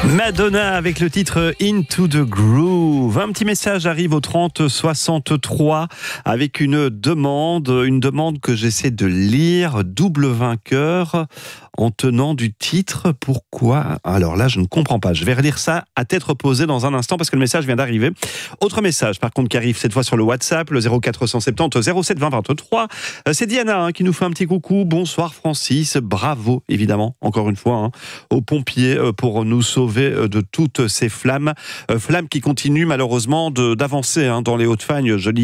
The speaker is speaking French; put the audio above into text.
Madonna avec le titre Into the Groove. Un petit message arrive au 30 63 avec une demande que j'essaie de lire. Double vainqueur en tenant du titre. Pourquoi ? Alors là, je ne comprends pas. Je vais relire ça à tête reposée dans un instant parce que le message vient d'arriver. Autre message, par contre, qui arrive cette fois sur le WhatsApp, le 0470 07 20 23. C'est Diana qui nous fait un petit coucou. Bonsoir Francis, bravo évidemment, encore une fois, aux pompiers pour nous sauver de toutes ces flammes. Flammes qui continuent malheureusement d'avancer dans les Hauts-de-Fagne. Je lis